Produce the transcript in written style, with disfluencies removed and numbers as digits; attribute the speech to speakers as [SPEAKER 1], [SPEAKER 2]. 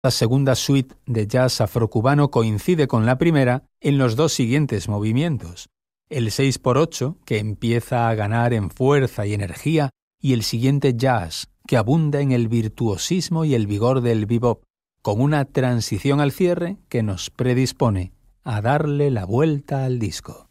[SPEAKER 1] La segunda suite de jazz afrocubano coincide con la primera en los dos siguientes movimientos. El 6x8, que empieza a ganar en fuerza y energía, y el siguiente jazz, que abunda en el virtuosismo y el vigor del bebop, con una transición al cierre que nos predispone a darle la vuelta al disco.